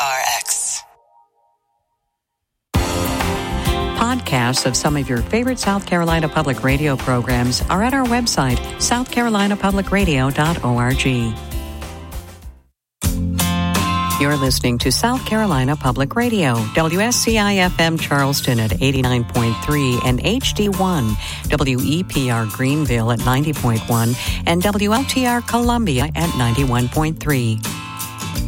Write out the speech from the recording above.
Podcasts of some of your favorite South Carolina Public Radio programs are at our website, southcarolinapublicradio.org. You're listening to South Carolina Public Radio, WSCI-FM Charleston at 89.3 and HD1, WEPR Greenville at 90.1, and WLTR Columbia at 91.3.